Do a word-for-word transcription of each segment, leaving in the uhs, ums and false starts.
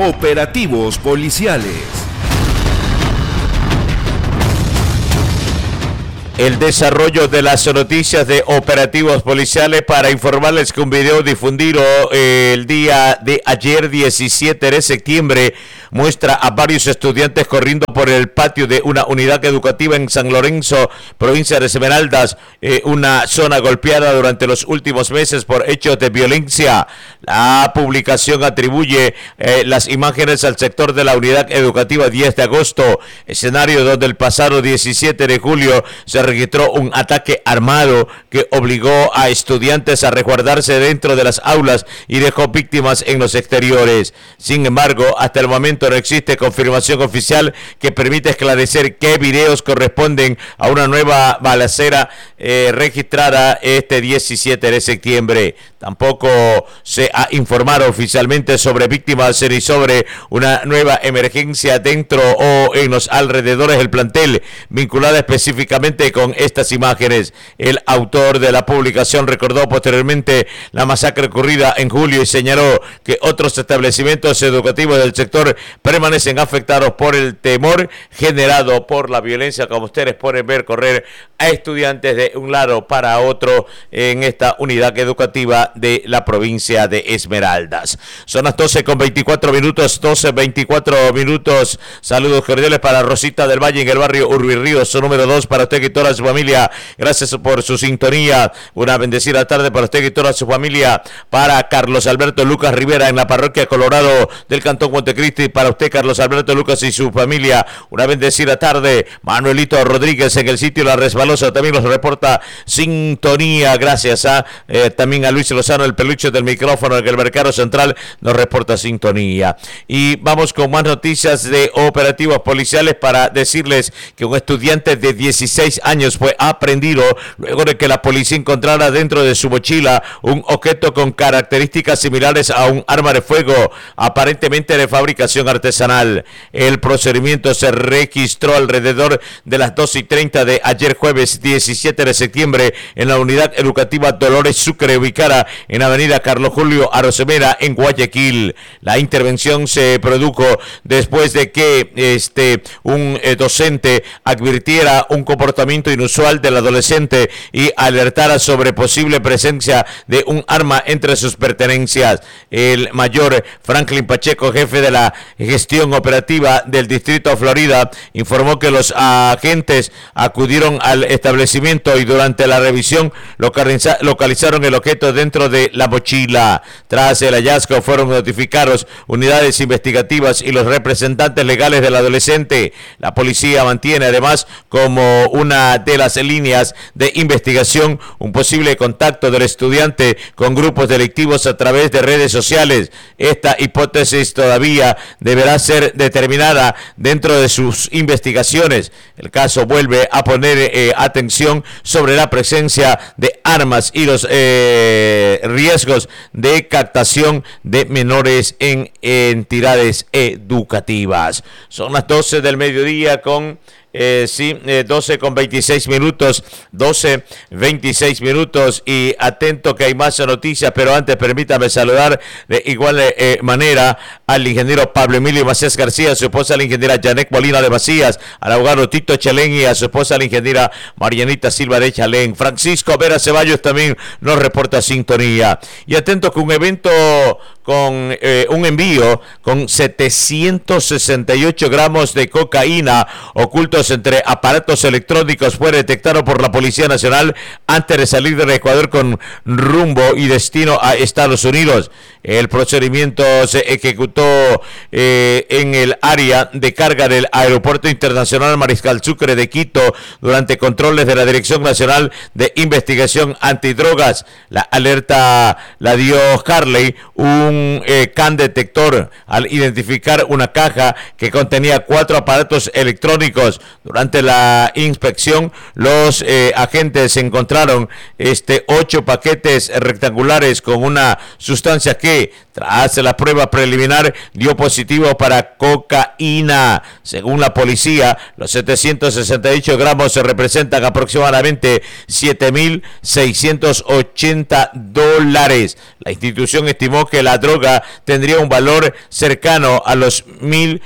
Operativos policiales. El desarrollo de las noticias de operativos policiales para informarles que un video difundido eh, el día de ayer, diecisiete de septiembre, muestra a varios estudiantes corriendo por el patio de una unidad educativa en San Lorenzo, provincia de Esmeraldas, eh, una zona golpeada durante los últimos meses por hechos de violencia. La publicación atribuye eh, las imágenes al sector de la unidad educativa diez de agosto, escenario donde el pasado diecisiete de julio se registró un ataque armado que obligó a estudiantes a resguardarse dentro de las aulas y dejó víctimas en los exteriores. Sin embargo, hasta el momento no existe confirmación oficial que permita esclarecer qué videos corresponden a una nueva balacera eh, registrada este diecisiete de septiembre. Tampoco se ha informado oficialmente sobre víctimas ni sobre una nueva emergencia dentro o en los alrededores del plantel, vinculada específicamente con estas imágenes. El autor de la publicación recordó posteriormente la masacre ocurrida en julio y señaló que otros establecimientos educativos del sector permanecen afectados por el temor generado por la violencia, como ustedes pueden ver correr a estudiantes de un lado para otro en esta unidad educativa de la provincia de Esmeraldas. Son las doce con veinticuatro minutos, doce veinticuatro minutos. Saludos cordiales para Rosita del Valle en el barrio Urbirrío, su número dos, para usted y toda su familia. Gracias por su sintonía. Una bendecida tarde para usted y toda su familia. Para Carlos Alberto Lucas Rivera en la parroquia Colorado del Cantón Montecristi. Para usted, Carlos Alberto Lucas y su familia. Una bendecida tarde. Manuelito Rodríguez en el sitio La Resbalosa también nos reporta sintonía. Gracias a eh, también a Luis Lozano, el peluche del micrófono en el Mercado Central, nos reporta sintonía. Y vamos con más noticias de operativos policiales para decirles que un estudiante de dieciséis años fue aprehendido luego de que la policía encontrara dentro de su mochila un objeto con características similares a un arma de fuego, aparentemente de fabricación artesanal. El procedimiento se registró alrededor de las dos y treinta de ayer jueves diecisiete de septiembre en la unidad educativa Dolores Sucre, ubicada en avenida Carlos Julio Arosemena en Guayaquil. La intervención se produjo después de que este un eh, docente advirtiera un comportamiento inusual del adolescente y alertara sobre posible presencia de un arma entre sus pertenencias. El mayor Franklin Pacheco, jefe de la gestión operativa del Distrito Florida, informó que los agentes acudieron al establecimiento y durante la revisión localiza, localizaron el objeto dentro de la mochila. Tras el hallazgo fueron notificados unidades investigativas y los representantes legales del adolescente. La policía mantiene además como una de las líneas de investigación un posible contacto del estudiante con grupos delictivos a través de redes sociales. Esta hipótesis todavía deberá ser determinada dentro de sus investigaciones. El caso vuelve a poner eh, atención sobre la presencia de armas y los eh, riesgos de captación de menores en entidades educativas. Son las doce del mediodía con Eh, sí, eh, doce con veintiséis minutos, doce veintiséis minutos, y atento que hay más noticias, pero antes permítame saludar de igual eh, manera al ingeniero Pablo Emilio Macías García, a su esposa la ingeniera Janet Molina de Macías, al abogado Tito Chalén y a su esposa la ingeniera Marianita Silva de Chalén. Francisco Vera Ceballos también nos reporta sintonía. Y atento que un evento con eh, un envío con setecientos sesenta y ocho gramos de cocaína ocultos entre aparatos electrónicos fue detectado por la Policía Nacional antes de salir del Ecuador con rumbo y destino a Estados Unidos. El procedimiento se ejecutó eh, en el área de carga del Aeropuerto Internacional Mariscal Sucre de Quito durante controles de la Dirección Nacional de Investigación Antidrogas. La alerta la dio Harley, un eh, can detector, al identificar una caja que contenía cuatro aparatos electrónicos Durante la inspección, los eh, agentes encontraron este ocho paquetes rectangulares con una sustancia que, tras la prueba preliminar, dio positivo para cocaína. Según la policía, los setecientos sesenta y ocho gramos se representan aproximadamente siete mil seiscientos ochenta dólares. La institución estimó que la droga tendría un valor cercano a los mil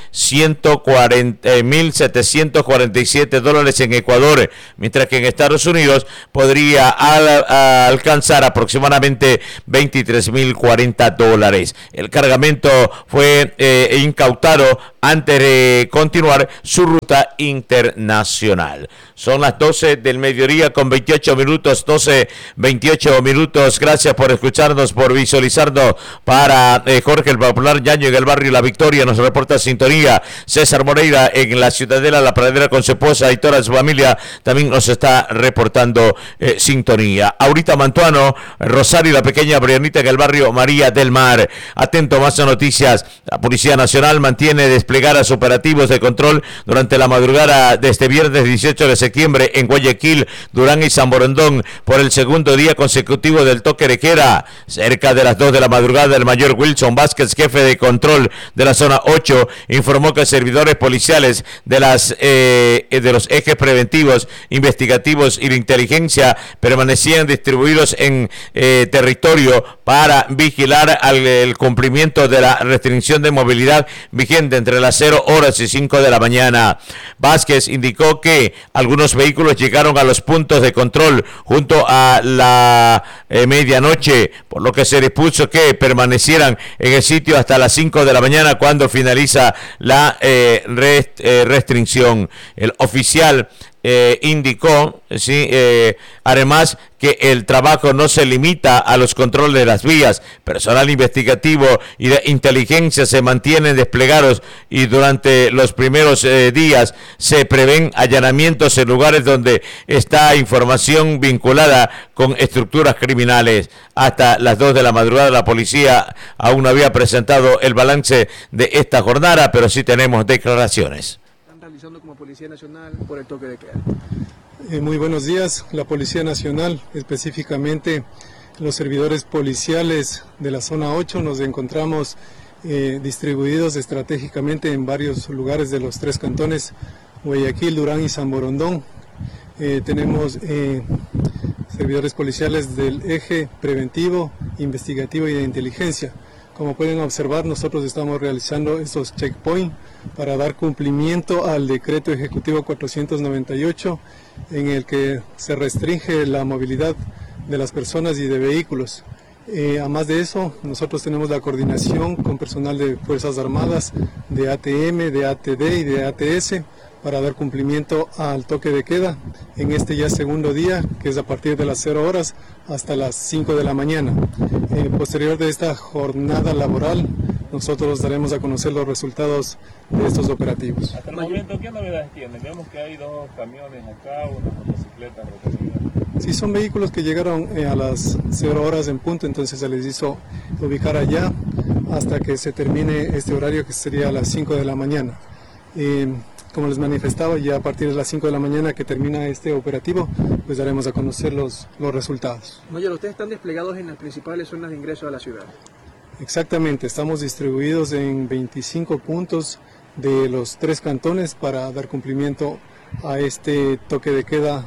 setecientos cuarenta y siete dólares en Ecuador, mientras que en Estados Unidos podría al, a alcanzar aproximadamente veintitrés mil cuarenta dólares. El cargamento fue eh, incautado antes de continuar su ruta internacional. Son las doce del mediodía con veintiocho minutos, doce, veintiocho minutos. Gracias por escucharnos, por visualizarnos. Para eh, Jorge el Popular Ñaño en el barrio La Victoria, nos reporta sintonía. César Moreira en la Ciudadela, La Pradera con su esposa y toda su familia también nos está reportando eh, sintonía. Aurita Mantuano, Rosario, la pequeña Brianita en el barrio María del Mar. Atento, más noticias. La Policía Nacional mantiene desplegadas operativos de control durante la madrugada de este viernes dieciocho de septiembre en Guayaquil, Durán y San Borondón por el segundo día consecutivo del toque de queda. Cerca de las dos de la madrugada, el mayor Wilson Vázquez, jefe de control de la zona ocho, informó que servidores policiales de las eh, de los ejes preventivos, investigativos y de inteligencia permanecían distribuidos en eh, territorio para vigilar al, el cumplimiento de la restricción de movilidad vigente entre las cero horas y cinco de la mañana. Vázquez indicó que algunos vehículos llegaron a los puntos de control junto a la eh, medianoche, por lo que se dispuso que permanecieran en el sitio hasta las cinco de la mañana cuando finaliza la eh, rest, eh, restricción. El oficial Eh, indicó, sí, eh, además que el trabajo no se limita a los controles de las vías. Personal investigativo y de inteligencia se mantienen desplegados y durante los primeros eh, días se prevén allanamientos en lugares donde está información vinculada con estructuras criminales. Hasta las dos de la madrugada la policía aún no había presentado el balance de esta jornada, pero sí tenemos declaraciones. Como Policía Nacional por el toque de queda. Eh, muy buenos días. La Policía Nacional, específicamente los servidores policiales de la zona ocho, nos encontramos eh, distribuidos estratégicamente en varios lugares de los tres cantones, Guayaquil, Durán y San Borondón. Eh, tenemos eh, servidores policiales del eje preventivo, investigativo y de inteligencia. Como pueden observar, nosotros estamos realizando estos checkpoints para dar cumplimiento al decreto ejecutivo cuatrocientos noventa y ocho, en el que se restringe la movilidad de las personas y de vehículos. Eh, además de eso, nosotros tenemos la coordinación con personal de Fuerzas Armadas, de A T M, de A T D y de A T S, para dar cumplimiento al toque de queda en este ya segundo día, que es a partir de las cero horas hasta las cinco de la mañana. Eh, posterior de esta jornada laboral, nosotros daremos a conocer los resultados de estos operativos. Hasta el momento, ¿qué novedades tienen? Vemos que hay dos camiones acá, una motocicleta retenida. Sí, son vehículos que llegaron eh, a las cero horas en punto, entonces se les hizo ubicar allá hasta que se termine este horario, que sería a las cinco de la mañana. Eh, Como les manifestaba, ya a partir de las cinco de la mañana que termina este operativo, pues daremos a conocer los, los resultados. Mayor, ustedes están desplegados en las principales zonas de ingreso a la ciudad. Exactamente, estamos distribuidos en veinticinco puntos de los tres cantones para dar cumplimiento a este toque de queda.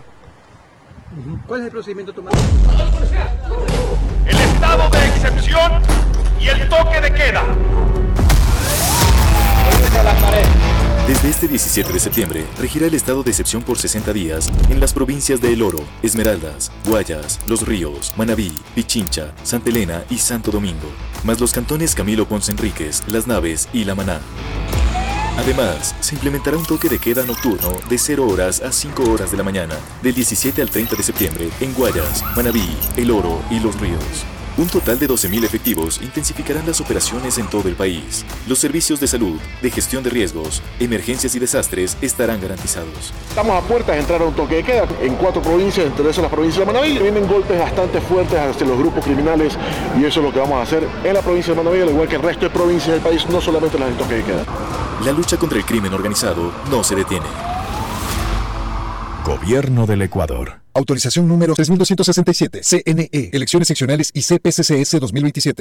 Uh-huh. ¿Cuál es el procedimiento tomado? El estado de excepción y el toque de queda. Desde este diecisiete de septiembre, regirá el estado de excepción por sesenta días en las provincias de El Oro, Esmeraldas, Guayas, Los Ríos, Manabí, Pichincha, Santa Elena y Santo Domingo, más los cantones Camilo Ponce Enríquez, Las Naves y La Maná. Además, se implementará un toque de queda nocturno de cero horas a cinco horas de la mañana, del diecisiete al treinta de septiembre, en Guayas, Manabí, El Oro y Los Ríos. Un total de doce mil efectivos intensificarán las operaciones en todo el país. Los servicios de salud, de gestión de riesgos, emergencias y desastres estarán garantizados. Estamos a puertas de entrar a un toque de queda en cuatro provincias, entre esas la provincia de Manabí. Vienen golpes bastante fuertes hacia los grupos criminales y eso es lo que vamos a hacer en la provincia de Manabí, al igual que el resto de provincias del país, no solamente las del toque de queda. La lucha contra el crimen organizado no se detiene. Gobierno del Ecuador. Autorización número tres mil doscientos sesenta y siete, C N E, Elecciones Seccionales y C P C C S dos mil veintisiete.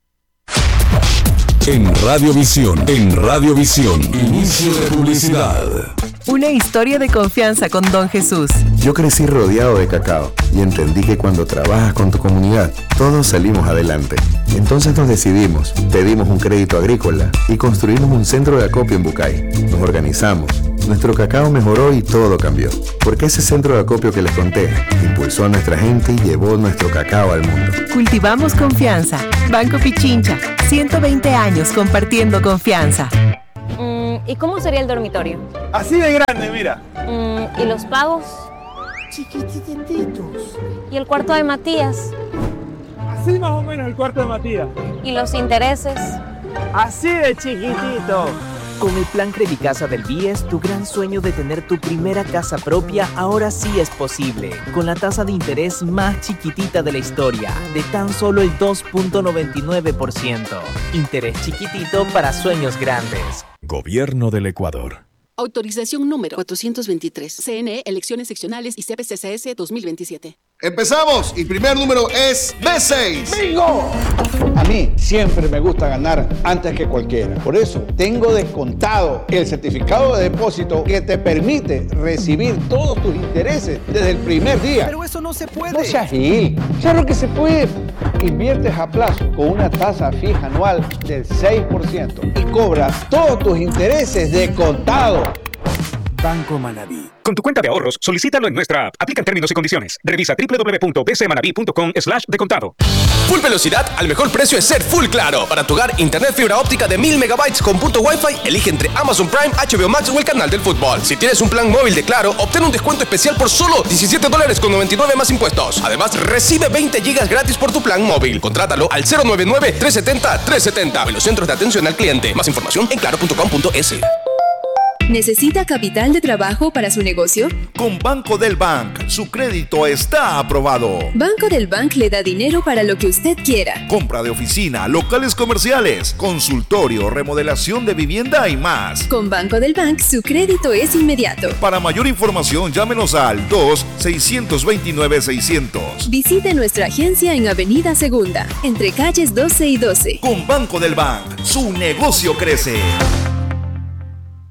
En Radiovisión, en Radiovisión, inicio de publicidad. Una historia de confianza con Don Jesús. Yo crecí rodeado de cacao y entendí que cuando trabajas con tu comunidad, todos salimos adelante. Entonces nos decidimos, pedimos un crédito agrícola y construimos un centro de acopio en Bucay. Nos organizamos, nuestro cacao mejoró y todo cambió. Porque ese centro de acopio que les conté impulsó a nuestra gente y llevó nuestro cacao al mundo. Cultivamos confianza. Banco Pichincha, ciento veinte años compartiendo confianza. ¿Y cómo sería el dormitorio? Así de grande, mira. ¿Y los pagos? Chiquitititos. ¿Y el cuarto de Matías? Así más o menos el cuarto de Matías. ¿Y los intereses? Así de chiquitito. Con el plan Credicasa del B I E S, tu gran sueño de tener tu primera casa propia ahora sí es posible. Con la tasa de interés más chiquitita de la historia, de tan solo el dos punto noventa y nueve por ciento. Interés chiquitito para sueños grandes. Gobierno del Ecuador. Autorización número cuatrocientos veintitrés, C N E, Elecciones Seccionales y C P C C S dos mil veintisiete. ¡Empezamos! Y primer número es B seis. ¡Bingo! A mí siempre me gusta ganar antes que cualquiera. Por eso tengo descontado el certificado de depósito que te permite recibir todos tus intereses desde el primer día. Pero eso no se puede. No seas gil. Claro que se puede. Inviertes a plazo con una tasa fija anual del seis por ciento y cobras todos tus intereses de contado. Banco Manaví. Con tu cuenta de ahorros, solicítalo en nuestra app. Aplican términos y condiciones. Revisa doble u doble u doble u punto b c manaví punto com slash de contado. Full velocidad al mejor precio es ser Full Claro. Para tu hogar, internet fibra óptica de mil megabytes con punto Wi-Fi, elige entre Amazon Prime, H B O Max o el canal del fútbol. Si tienes un plan móvil de Claro, obtén un descuento especial por solo diecisiete dólares con noventa y nueve más impuestos. Además, recibe veinte gigas gratis por tu plan móvil. Contrátalo al cero nueve nueve, tres siete cero, tres siete cero. En los centros de atención al cliente. Más información en claro punto com punto es. ¿Necesita capital de trabajo para su negocio? Con Banco del Bank, su crédito está aprobado. Banco del Bank le da dinero para lo que usted quiera. Compra de oficina, locales comerciales, consultorio, remodelación de vivienda y más. Con Banco del Bank, su crédito es inmediato. Para mayor información, llámenos al dos, seiscientos veintinueve, seiscientos. Visite nuestra agencia en Avenida Segunda, entre calles doce y doce. Con Banco del Bank, su negocio crece.